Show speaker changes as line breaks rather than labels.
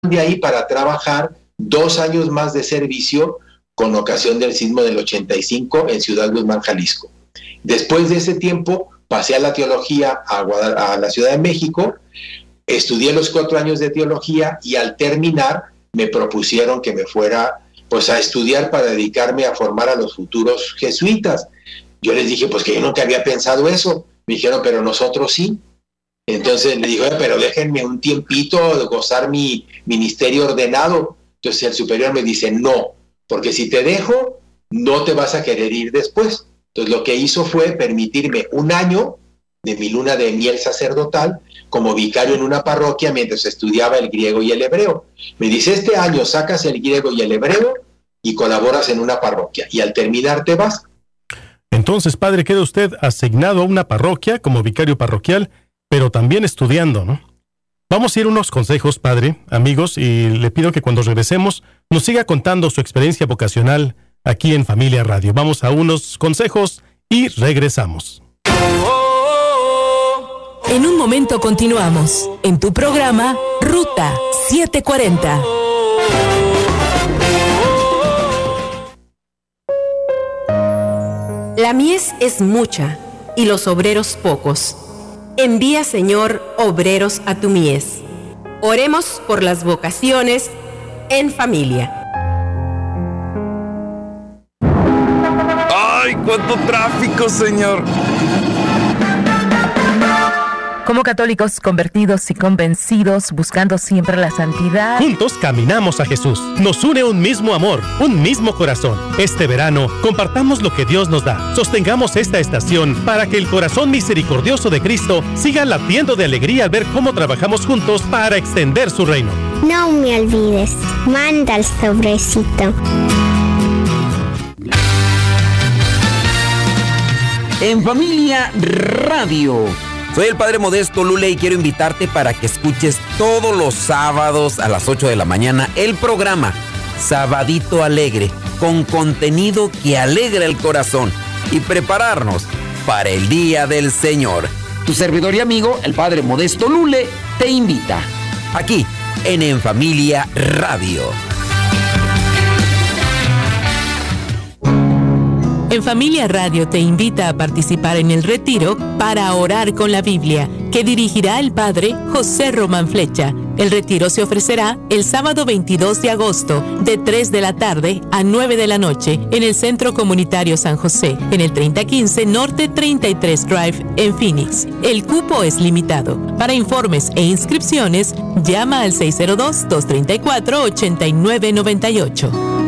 de ahí para trabajar 2 años más de servicio con ocasión del sismo del 85 en Ciudad Guzmán, Jalisco. Después de ese tiempo pasé a la teología a la Ciudad de México, estudié los 4 años de teología y al terminar me propusieron que me fuera pues a estudiar para dedicarme a formar a los futuros jesuitas. Yo les dije pues que yo nunca había pensado eso. Me dijeron, pero nosotros sí. Entonces le dije, pero déjenme un tiempito de gozar mi ministerio ordenado. Entonces el superior me dice, no, porque si te dejo, no te vas a querer ir después. Entonces lo que hizo fue permitirme 1 año de mi luna de miel sacerdotal como vicario en una parroquia mientras estudiaba el griego y el hebreo. Me dice, este año sacas el griego y el hebreo y colaboras en una parroquia, y al terminar te vas.
Entonces, padre, queda usted asignado a una parroquia como vicario parroquial, pero también estudiando, ¿no? Vamos a ir a unos consejos, padre, amigos, y le pido que cuando regresemos nos siga contando su experiencia vocacional aquí en Familia Radio. Vamos a unos consejos y regresamos.
En un momento continuamos en tu programa Ruta 740. La mies es mucha y los obreros pocos. Envía, Señor, obreros a tu mies. Oremos por las vocaciones en familia.
¡Ay, cuánto tráfico, Señor!
Como católicos convertidos y convencidos, buscando siempre la santidad.
Juntos caminamos a Jesús. Nos une un mismo amor, un mismo corazón. Este verano, compartamos lo que Dios nos da. Sostengamos esta estación para que el corazón misericordioso de Cristo siga latiendo de alegría al ver cómo trabajamos juntos para extender su reino.
No me olvides, manda el sobrecito.
En Familia Radio. Soy el Padre Modesto Lule y quiero invitarte para que escuches todos los sábados a las 8 de la mañana el programa Sabadito Alegre, con contenido que alegra el corazón, y prepararnos para el Día del Señor. Tu servidor y amigo, el Padre Modesto Lule, te invita aquí en Familia Radio.
En Familia Radio te invita a participar en el retiro para orar con la Biblia, que dirigirá el Padre José Román Flecha. El retiro se ofrecerá el sábado 22 de agosto, de 3 de la tarde a 9 de la noche, en el Centro Comunitario San José, en el 3015 Norte 33 Drive, en Phoenix. El cupo es limitado. Para informes e inscripciones, llama al 602-234-8998.